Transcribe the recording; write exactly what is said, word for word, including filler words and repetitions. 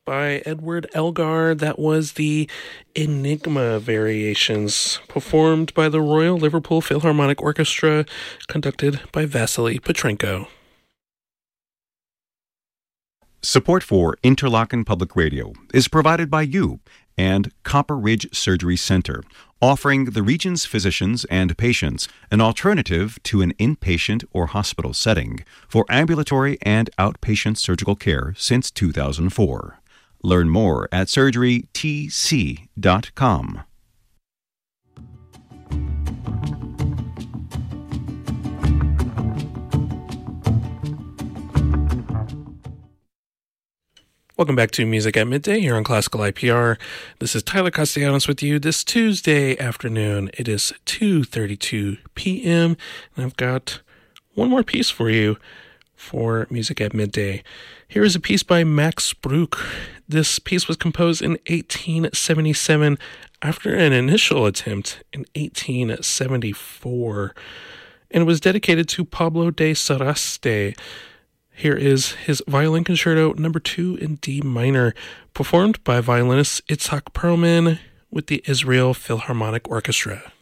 by Edward Elgar. That was the Enigma Variations, performed by the Royal Liverpool Philharmonic Orchestra, conducted by Vasily Petrenko. Support for Interlochen Public Radio is provided by you and Copper Ridge Surgery Center, offering the region's physicians and patients an alternative to an inpatient or hospital setting for ambulatory and outpatient surgical care since two thousand four. Learn more at surgery t c dot com. Welcome back to Music at Midday here on Classical I P R. This is Tyler Castellanos with you this Tuesday afternoon. It is two thirty-two p.m. and I've got one more piece for you for Music at Midday. Here is a piece by Max Bruch. This piece was composed in eighteen seventy-seven after an initial attempt in eighteen seventy-four, and it was dedicated to Pablo de Saraste. Here is his Violin Concerto number two in D minor, performed by violinist Itzhak Perlman with the Israel Philharmonic Orchestra.